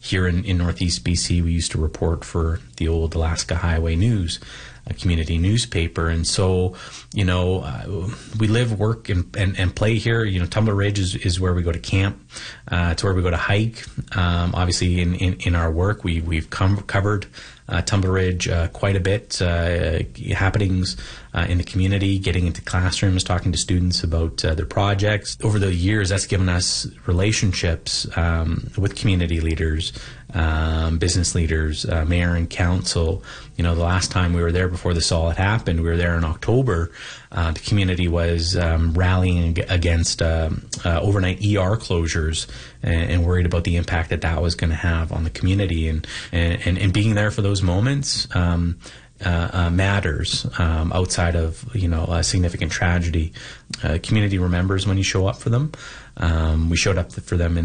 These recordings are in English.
here in Northeast BC, we used to report for the old Alaska Highway News, a community newspaper. And so, we live, work, and play here. Tumbler Ridge is where we go to camp. It's where we go to hike. Obviously, in our work, we've covered Tumbler Ridge quite a bit, happenings in the community, getting into classrooms, talking to students about their projects. Over the years, that's given us relationships with community leaders, business leaders, mayor and council. The last time we were there before this all had happened, we were there in October. The community was rallying against overnight ER closures and worried about the impact that was going to have on the community. And being there for those moments matters outside of a significant tragedy. Community remembers when you show up for them. We showed up for them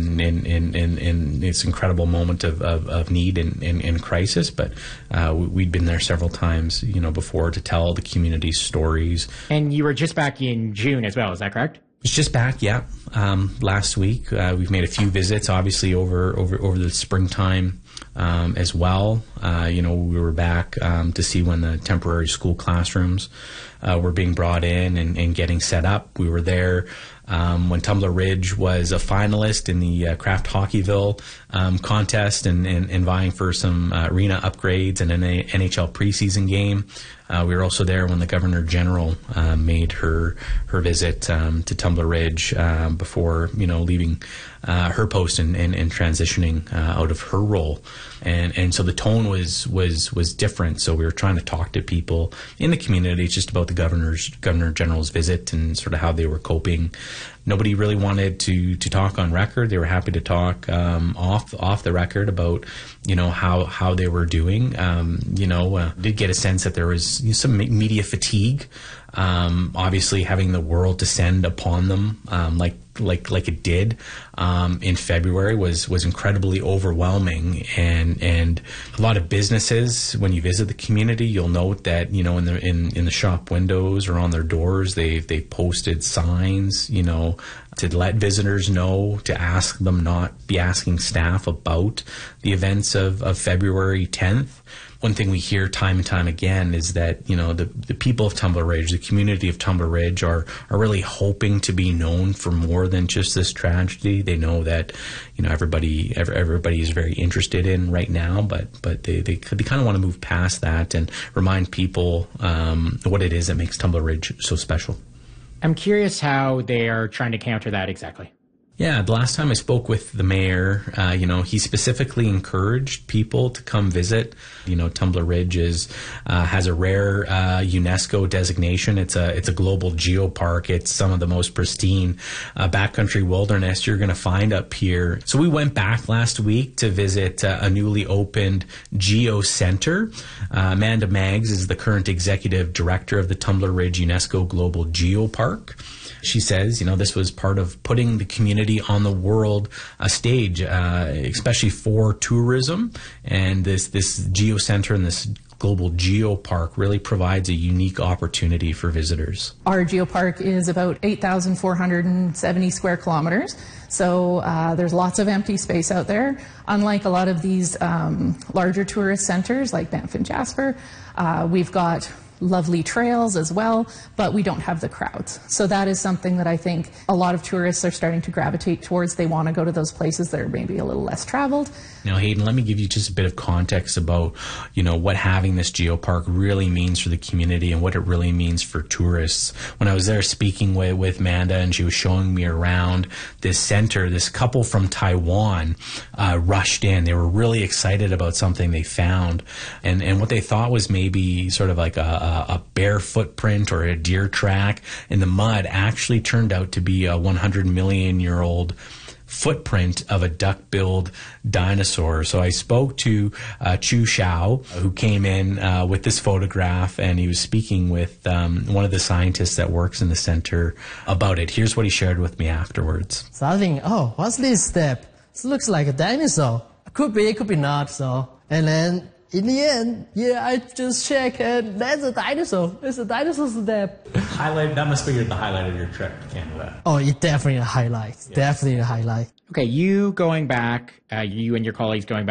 in this incredible moment of need and crisis, but we'd been there several times before to tell the community stories. And you were just back in June as well, is that correct? It's just back, yeah. Last week, we've made a few visits, obviously over the springtime as well. We were back to see when the temporary school classrooms were being brought in and getting set up. We were there when Tumbler Ridge was a finalist in the Kraft Hockeyville contest and vying for some arena upgrades and an NHL preseason game. We were also there when the Governor General made her visit to Tumbler Ridge before leaving her post and transitioning out of her role. And so the tone was different. So we were trying to talk to people in the community just about the Governor General's visit and sort of how they were coping. Nobody really wanted to talk on record. They were happy to talk off the record about how they were doing. Did get a sense that there was some media fatigue. Obviously, having the world descend upon them like it did in February was incredibly overwhelming, and a lot of businesses, when you visit the community, you'll note that in the shop windows or on their doors they posted signs to let visitors know, to ask them not be asking staff about the events of February 10th. One thing we hear time and time again is that the people of Tumbler Ridge, the community of Tumbler Ridge, are really hoping to be known for more than just this tragedy. They know that everybody is very interested in right now, but they kind of want to move past that and remind people what it is that makes Tumbler Ridge so special. I'm curious how they are trying to counter that exactly. Yeah, the last time I spoke with the mayor, he specifically encouraged people to come visit. Tumbler Ridge has a rare UNESCO designation. It's a global geopark. It's some of the most pristine backcountry wilderness you're going to find up here. So we went back last week to visit a newly opened Geo Center. Amanda Maggs is the current executive director of the Tumbler Ridge UNESCO Global Geopark. She says, this was part of putting the community on the world stage, especially for tourism. And this Geo Center and this Global Geopark really provides a unique opportunity for visitors. Our geopark is about 8,470 square kilometers. So there's lots of empty space out there. Unlike a lot of these larger tourist centers like Banff and Jasper, we've got lovely trails as well, but we don't have the crowds. So that is something that I think a lot of tourists are starting to gravitate towards. They want to go to those places that are maybe a little less traveled. Now, Hayden, let me give you just a bit of context about, what having this geopark really means for the community and what it really means for tourists. When I was there speaking with Amanda and she was showing me around this center, this couple from Taiwan rushed in. They were really excited about something they found. And what they thought was maybe sort of like a bear footprint or a deer track in the mud actually turned out to be a 100 million year old footprint of a duck-billed dinosaur. So I spoke to Chu Xiao, who came in with this photograph, and he was speaking with one of the scientists that works in the center about it. Here's what he shared with me afterwards. So I think, what's this step? It looks like a dinosaur. Could be, could be not. So, and then in the end, I just check and that's a dinosaur. It's a dinosaur step. That must be the highlight of your trip to Canada. Oh, it's definitely a highlight. Yes. Definitely a highlight. Okay, you going back, you and your colleagues going back